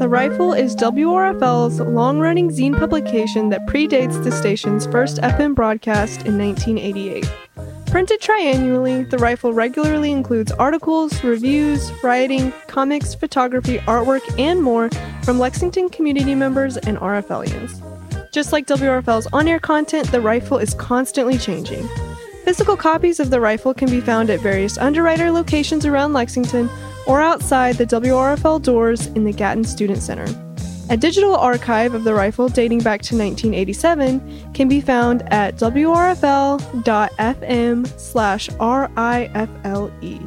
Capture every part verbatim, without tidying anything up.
The Rifle is W R F L's long-running zine publication that predates the station's first F M broadcast in nineteen eighty-eight. Printed triannually, The Rifle regularly includes articles, reviews, writing, comics, photography, artwork, and more from Lexington community members and RFLians. Just like W R F L's on-air content, The Rifle is constantly changing. Physical copies of The Rifle can be found at various underwriter locations around Lexington or outside the W R F L doors in the Gatton Student Center. A digital archive of The Rifle dating back to nineteen eighty-seven can be found at w r f l dot f m slash r i f l e.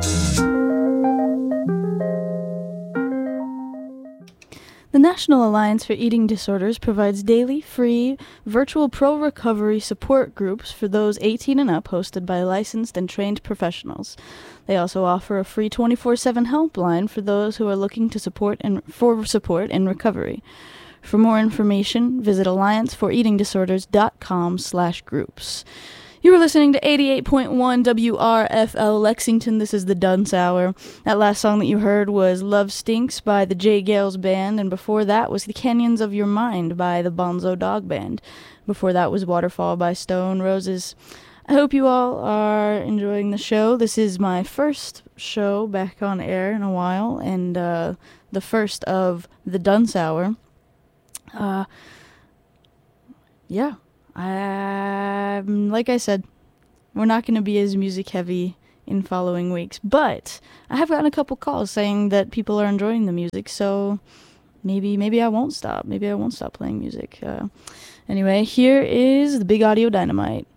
The National Alliance for Eating Disorders provides daily, free, virtual pro-recovery support groups for those eighteen and up hosted by licensed and trained professionals. They also offer a free twenty-four seven helpline for those who are looking to support and for support in recovery. For more information, visit alliance for eating disorders dot com slash groups. You were listening to eighty-eight point one W R F L Lexington. This is the Dunce Hour. That last song that you heard was Love Stinks by the J. Gales Band, and before that was The Canyons of Your Mind by the Bonzo Dog Band. Before that was Waterfall by Stone Roses. I hope you all are enjoying the show. This is my first show back on air in a while, and uh, the first of the Dunce Hour. Uh, yeah. Um, like I said, we're not going to be as music heavy in following weeks, but I have gotten a couple calls saying that people are enjoying the music, so maybe maybe I won't stop. Maybe I won't stop playing music. Uh, anyway, here is the Big Audio Dynamite.